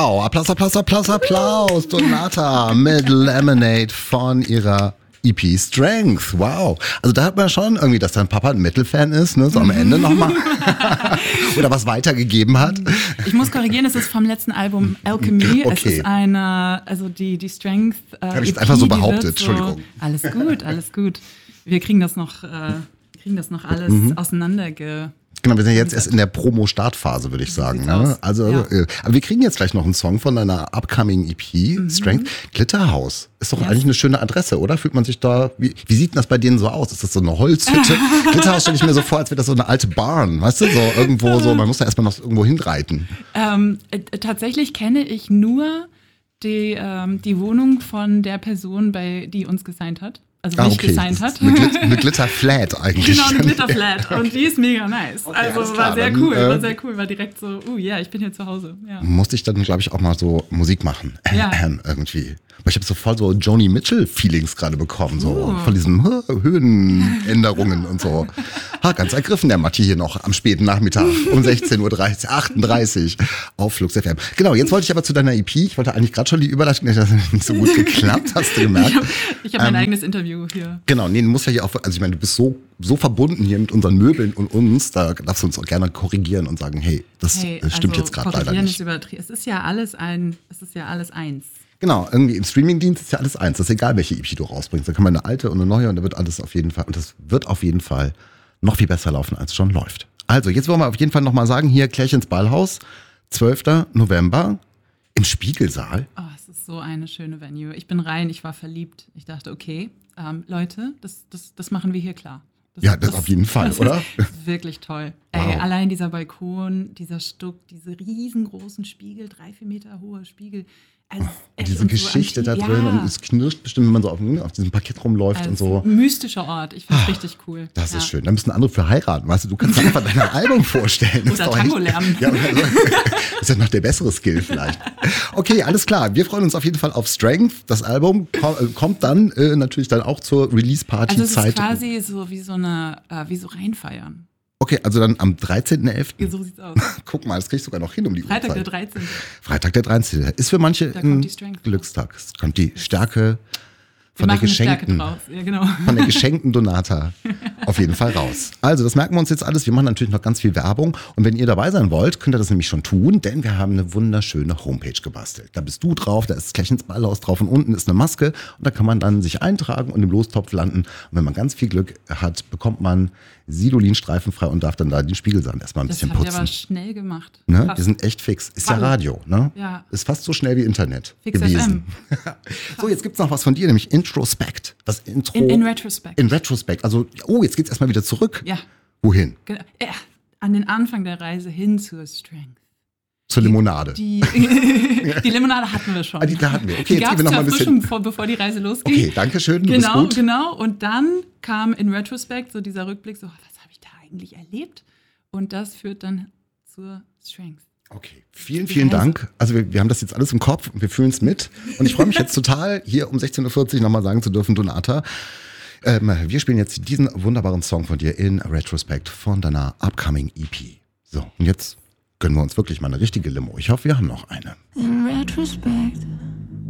Wow, Applaus, Applaus, Applaus, Applaus. Donata mit Lemonade von ihrer EP Strength. Wow. Also da hat man schon irgendwie, dass dein Papa ein Metal-Fan ist, ne? So am Ende nochmal. Oder was weitergegeben hat. Ich muss korrigieren, es ist vom letzten Album Alchemy. Okay. Es ist eine, also die Strength. Habe ich jetzt einfach so behauptet, Entschuldigung. Alles gut, alles gut. Wir kriegen das noch alles auseinander. Genau, wir sind ja jetzt erst in der Promo-Startphase, würde ich sagen. Ne? Also, ja. Aber wir kriegen jetzt gleich noch einen Song von deiner upcoming EP, Strength. Glitterhouse. Ist doch eigentlich eine schöne Adresse, oder? Fühlt man sich da, wie sieht denn das bei denen so aus? Ist das so eine Holzhütte? Glitterhouse stelle ich mir so vor, als wäre das so eine alte Barn, weißt du? So irgendwo so, man muss da erstmal noch irgendwo hinreiten. Tatsächlich kenne ich nur die Wohnung von der Person, die uns gesigned hat. Also mich gesigned hat. Mit Glitter Flat eigentlich. Genau, eine Glitter Flat. Und die ist mega nice. Okay, also war sehr cool. War direkt so, ja, ich bin hier zu Hause. Ja. Musste ich dann, glaube ich, auch mal so Musik machen. Ja. Irgendwie. Aber ich habe so voll so Joni Mitchell-Feelings gerade bekommen. So von diesen Höhenänderungen und so. Ganz ergriffen der Matti hier noch am späten Nachmittag um 16:38 Uhr auf Flux FM. Genau, jetzt wollte ich aber zu deiner EP. Ich wollte eigentlich gerade schon die Überleitung, das hat nicht so gut geklappt, hast du gemerkt. Ich hab mein eigenes Interview hier. Genau, nee, du musst ja hier auch, also ich meine, du bist so verbunden hier mit unseren Möbeln und uns, da darfst du uns auch gerne korrigieren und sagen, hey, das stimmt jetzt gerade leider nicht. Es ist ja alles eins. Genau, irgendwie im Streamingdienst ist ja alles eins. Das ist egal, welche EP du rausbringst. Da kann man eine alte und eine neue und da wird alles auf jeden Fall, und das wird auf jeden Fall noch viel besser laufen, als es schon läuft. Also, jetzt wollen wir auf jeden Fall nochmal sagen, hier Klärchens Ballhaus, 12. November im Spiegelsaal. Oh, es ist so eine schöne Venue. Ich bin rein, ich war verliebt. Ich dachte, okay, Leute, das machen wir hier klar. Das auf jeden Fall, oder? Ist wirklich toll. Wow. Ey, allein dieser Balkon, dieser Stuck, diese riesengroßen Spiegel, 3-4 Meter hohe Spiegel. Also, diese Geschichte da drin und es knirscht bestimmt, wenn man so auf diesem Parkett rumläuft und so. Ein mystischer Ort, ich finde es richtig cool. Das ist schön. Da müssen andere für heiraten, weißt du, du kannst einfach dein Album vorstellen. Oder Tango lernen. Ja, das ist ja noch der bessere Skill vielleicht. Okay, alles klar. Wir freuen uns auf jeden Fall auf Strength. Das Album kommt dann natürlich dann auch zur Release-Party-Zeit. Also es ist quasi so wie so reinfeiern. Okay, also dann am 13.11. So sieht's aus. Guck mal, das kriegst du sogar noch hin um die Freitag Uhrzeit. der 13. Freitag der 13. Ist für manche ein Glückstag. Es kommt die Stärke von der geschenkten, von der geschenkten Donata auf jeden Fall raus. Also, das merken wir uns jetzt alles. Wir machen natürlich noch ganz viel Werbung. Und wenn ihr dabei sein wollt, könnt ihr das nämlich schon tun, denn wir haben eine wunderschöne Homepage gebastelt. Da bist du drauf, da ist Klärchens Ballhaus drauf und unten ist eine Maske. Und da kann man dann sich eintragen und im Lostopf landen. Und wenn man ganz viel Glück hat, bekommt man Sidolin streifenfrei und darf dann da den Spiegelsand erstmal ein bisschen putzen. Das habt ihr aber schnell gemacht. Ne? Wir sind echt fix. Ist ja Radio, ne? Ja. Ist fast so schnell wie Internet Fix gewesen. So, jetzt gibt's noch was von dir, nämlich Introspect. Das Intro. In Retrospect. In Retrospect. Also, jetzt geht's erstmal wieder zurück. Ja. Wohin? Ja, an den Anfang der Reise hin zur Strength. Zur Limonade. Die Limonade hatten wir schon. Da hatten wir. Okay, die jetzt gehen wir noch mal ein bisschen. Bevor die Reise losging. Okay, danke schön. Genau. Und dann kam in Retrospect so dieser Rückblick, so, was habe ich da eigentlich erlebt? Und das führt dann zur Strength. Okay, vielen Dank. Also wir haben das jetzt alles im Kopf und wir fühlen es mit. Und ich freue mich jetzt total, hier um 16:40 Uhr nochmal sagen zu dürfen, Donata, wir spielen jetzt diesen wunderbaren Song von dir in Retrospect von deiner upcoming EP. So, und jetzt gönnen wir uns wirklich mal eine richtige Limo. Ich hoffe, wir haben noch eine. In retrospect,